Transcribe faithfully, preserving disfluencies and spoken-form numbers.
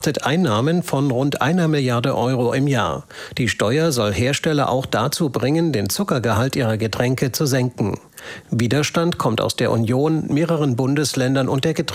Einnahmen von rund einer Milliarde Euro im Jahr. Die Steuer soll Hersteller auch dazu bringen, den Zuckergehalt ihrer Getränke zu senken. Widerstand kommt aus der Union, mehreren Bundesländern und der Getränke